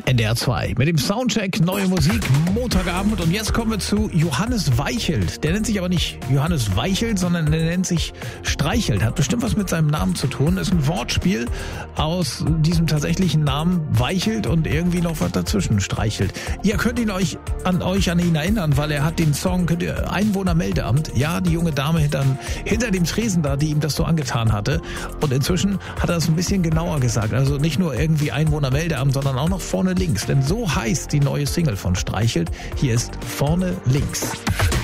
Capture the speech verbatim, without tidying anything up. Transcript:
N D R zwei mit dem Soundcheck, neue Musik, Montagabend. Und jetzt kommen wir zu Johannes Weichelt. Der nennt sich aber nicht Johannes Weichelt, sondern der nennt sich Streichelt. Hat bestimmt was mit seinem Namen zu tun. Ist ein Wortspiel aus diesem tatsächlichen Namen Weichelt und irgendwie noch was dazwischen, Streichelt. Ihr könnt ihn euch an euch an ihn erinnern, weil er hat den Song Einwohnermeldeamt. Ja, die junge Dame hinter, hinter dem Tresen da, die ihm das so angetan hatte. Und inzwischen hat er es ein bisschen genauer gesagt. Also nicht nur irgendwie Einwohnermeldeamt, sondern auch noch vorne links. Denn so heißt die neue Single von Streichelt. Hier ist Vorne links.